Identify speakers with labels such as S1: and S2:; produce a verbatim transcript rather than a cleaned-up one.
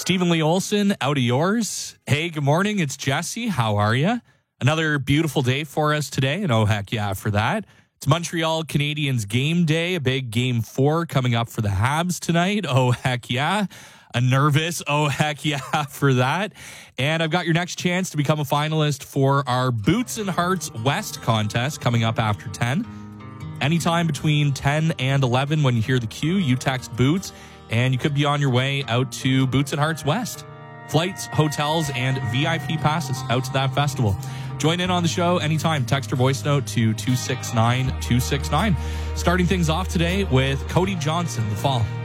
S1: Stephen Lee Olson, out of yours. Hey, good morning. It's Jesse. How are you? Another beautiful day for us today, and oh, heck yeah, for that. It's Montreal Canadiens game day, a big game four coming up for the Habs tonight. Oh, heck yeah. A nervous, oh, heck yeah, for that. And I've got your next chance to become a finalist for our Boots and Hearts West contest coming up after ten. Anytime between ten and eleven, when you hear the cue, you text Boots, and you could be on your way out to Boots and Hearts West. Flights, hotels, and V I P passes out to that festival. Join in on the show anytime. Text or voice note to two six nine two six nine. Starting things off today with Cody Johnson, The Fall.